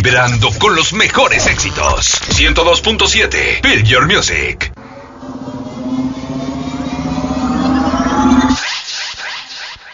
vibrando con los mejores éxitos. 102.7 Feel Your Music.